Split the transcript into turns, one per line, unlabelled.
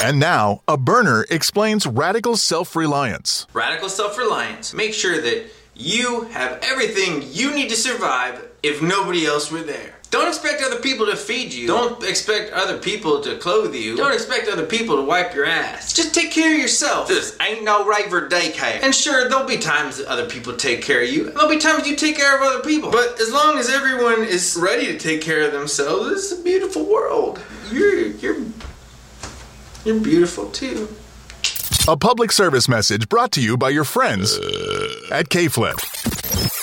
And now, a burner explains radical self-reliance.
Radical self-reliance. Make sure that you have everything you need to survive if nobody else were there. Don't expect other people to feed you. Don't expect other people to clothe you. Don't expect other people to wipe your ass. Just take care of yourself. This ain't no raver daycare. And sure, there'll be times that other people take care of you. And there'll be times you take care of other people. But as long as everyone is ready to take care of themselves, it's a beautiful world. You're beautiful too.
A public service message brought to you by your friends at K-Flip.